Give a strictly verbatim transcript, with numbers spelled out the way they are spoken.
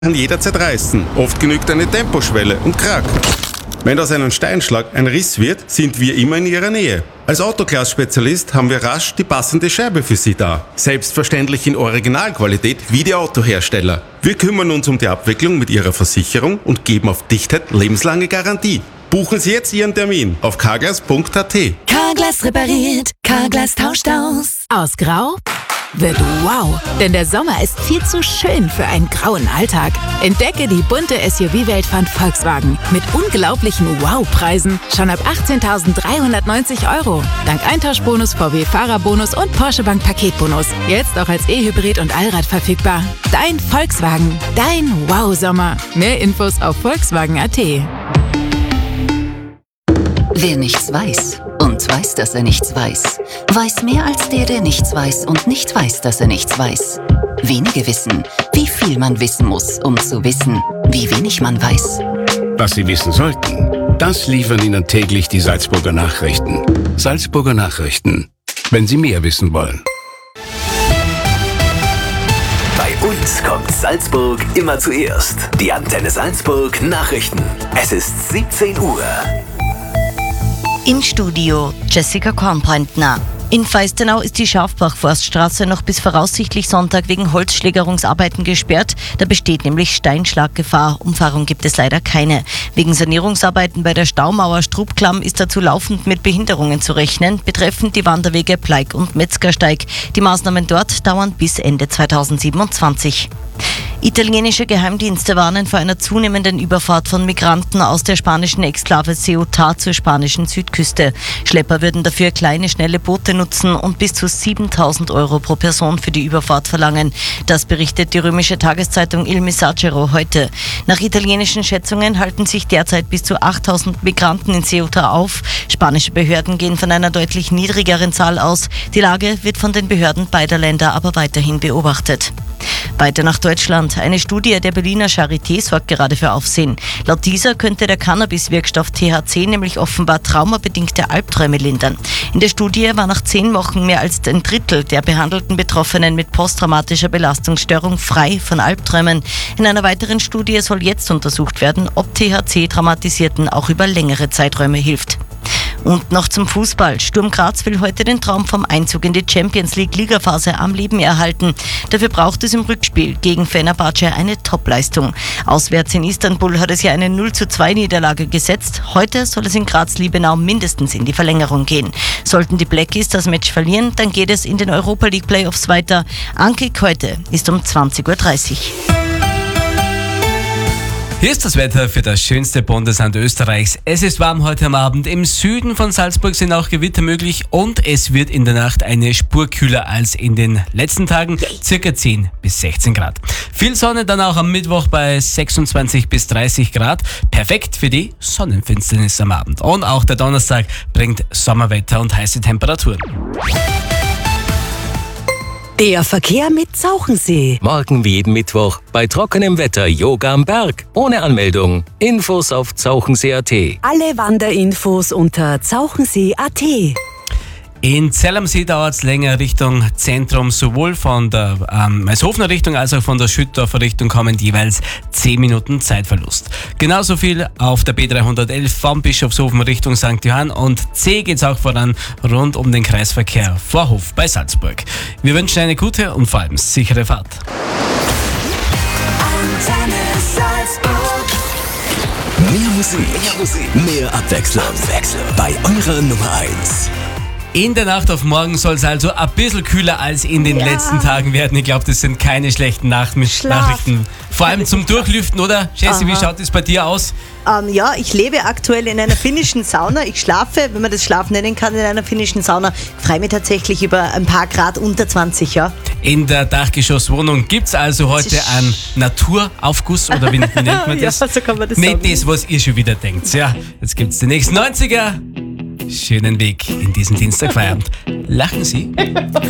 kann jederzeit reißen. Oft genügt eine Temposchwelle und krack. Wenn aus einem Steinschlag ein Riss wird, sind wir immer in ihrer Nähe. Als Autoglas-Spezialist haben wir rasch die passende Scheibe für Sie da. Selbstverständlich in Originalqualität wie die Autohersteller. Wir kümmern uns um die Abwicklung mit Ihrer Versicherung und geben auf Dichtheit lebenslange Garantie. Buchen Sie jetzt Ihren Termin auf carglass punkt a t. Carglass repariert, Carglass tauscht aus. Aus Grau wird wow, denn der Sommer ist viel zu schön für einen grauen Alltag. Entdecke die bunte S U V-Welt von Volkswagen mit unglaublichen Wow-Preisen schon ab achtzehntausenddreihundertneunzig Euro. Dank Eintauschbonus, V W-Fahrerbonus und Porsche Bank Paketbonus. Jetzt auch als E-Hybrid und Allrad verfügbar. Dein Volkswagen, dein Wow-Sommer. Mehr Infos auf volkswagen punkt a t. Wer nichts weiß und weiß, dass er nichts weiß, weiß mehr als der, der nichts weiß und nicht weiß, dass er nichts weiß. Wenige wissen, wie viel man wissen muss, um zu wissen, wie wenig man weiß. Was Sie wissen sollten, das liefern Ihnen täglich die Salzburger Nachrichten. Salzburger Nachrichten, wenn Sie mehr wissen wollen. Bei uns kommt Salzburg immer zuerst. Die Antenne Salzburg Nachrichten. Es ist siebzehn Uhr. Im Studio Jessica Kornpointner. In Feistenau ist die Schafbach-Forststraße noch bis voraussichtlich Sonntag wegen Holzschlägerungsarbeiten gesperrt. Da besteht nämlich Steinschlaggefahr. Umfahrung gibt es leider keine. Wegen Sanierungsarbeiten bei der Staumauer Strubklamm ist dazu laufend mit Behinderungen zu rechnen, betreffend die Wanderwege Pleik und Metzgersteig. Die Maßnahmen dort dauern bis Ende zweitausendsiebenundzwanzig. Italienische Geheimdienste warnen vor einer zunehmenden Überfahrt von Migranten aus der spanischen Exklave Ceuta zur spanischen Südküste. Schlepper würden dafür kleine, schnelle Boote nutzen und bis zu siebentausend Euro pro Person für die Überfahrt verlangen. Das berichtet die römische Tageszeitung Il Messaggero heute. Nach italienischen Schätzungen halten sich derzeit bis zu achttausend Migranten in Ceuta auf. Spanische Behörden gehen von einer deutlich niedrigeren Zahl aus. Die Lage wird von den Behörden beider Länder aber weiterhin beobachtet. Weiter nach Deutschland. Eine Studie der Berliner Charité sorgt gerade für Aufsehen. Laut dieser könnte der Cannabis-Wirkstoff T H C nämlich offenbar traumabedingte Albträume lindern. In der Studie war nach zehn Wochen mehr als ein Drittel der behandelten Betroffenen mit posttraumatischer Belastungsstörung frei von Albträumen. In einer weiteren Studie soll jetzt untersucht werden, ob T H C Traumatisierten auch über längere Zeiträume hilft. Und noch zum Fußball. Sturm Graz will heute den Traum vom Einzug in die Champions League Ligaphase am Leben erhalten. Dafür braucht es im Rückspiel gegen Fenerbahce eine Topleistung. Auswärts in Istanbul hat es ja eine null zu zwei Niederlage gesetzt. Heute soll es in Graz-Liebenau mindestens in die Verlängerung gehen. Sollten die Blackies das Match verlieren, dann geht es in den Europa League Playoffs weiter. Ankick heute ist um zwanzig Uhr dreißig. Hier ist das Wetter für das schönste Bundesland Österreichs. Es ist warm heute am Abend. Im Süden von Salzburg sind auch Gewitter möglich und es wird in der Nacht eine Spur kühler als in den letzten Tagen. Circa zehn bis sechzehn Grad. Viel Sonne dann auch am Mittwoch bei sechsundzwanzig bis dreißig Grad. Perfekt für die Sonnenfinsternis am Abend. Und auch der Donnerstag bringt Sommerwetter und heiße Temperaturen. Der Verkehr mit Zauchensee. Morgen wie jeden Mittwoch bei trockenem Wetter Yoga am Berg. Ohne Anmeldung. Infos auf zauchensee punkt a t. Alle Wanderinfos unter zauchensee punkt a t. In Zell am See dauert es länger Richtung Zentrum, sowohl von der ähm, Meishofener Richtung als auch von der Schüttdorfer Richtung kommen jeweils zehn Minuten Zeitverlust. Genauso viel auf der B dreihundertelf vom Bischofshofen Richtung Sankt Johann und C geht's auch voran rund um den Kreisverkehr Vorhof bei Salzburg. Wir wünschen eine gute und vor allem sichere Fahrt. Mehr Musik, mehr Musik, mehr Abwechslung. Abwechslung. Bei eurer Nummer eins. In der Nacht auf morgen soll es also ein bisschen kühler als in den Ja. letzten Tagen werden. Ich glaube, das sind keine schlechten Nach- Nachrichten. Vor allem zum Durchlüften, oder? Jessie, wie schaut es bei dir aus? Ähm, ja, ich lebe aktuell in einer finnischen Sauna. Ich schlafe, wenn man das Schlaf nennen kann, in einer finnischen Sauna. Ich freue mich tatsächlich über ein paar Grad unter zwanzig, ja. In der Dachgeschosswohnung gibt es also heute ist- einen Naturaufguss, oder wie, wie nennt man das? Ja, so kann man das Nicht sagen. das, was ihr schon wieder denkt. Ja, jetzt gibt es die nächsten neunziger. Schönen Weg in diesen Dienstagfeierabend. Lachen Sie.